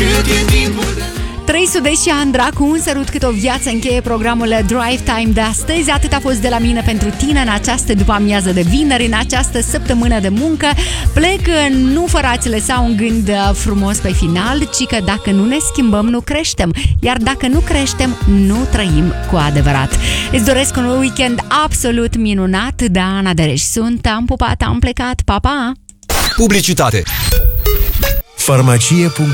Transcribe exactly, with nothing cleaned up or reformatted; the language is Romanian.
cât e timpul de... Trei Sudei și Andra cu Un sărut cât o viață încheie programul Drive Time de astăzi. Atât a fost de la mine pentru tine în această după-amiază de vineri, în această săptămână de muncă. Plec nu fără a-ți lăsa un gând frumos pe final, ci că dacă nu ne schimbăm, nu creștem. Iar dacă nu creștem, nu trăim cu adevărat. Îți doresc un weekend absolut minunat. Da, Ana Dereș sunt, am pupat, am plecat, pa, pa! Publicitate. Farmacie.